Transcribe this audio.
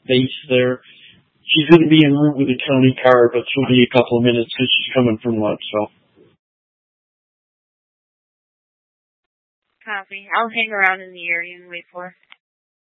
base there. She's going to be en route with a county car, but she'll be a couple of minutes because she's coming from lunch, so. Copy. I'll hang around in the area and wait for her.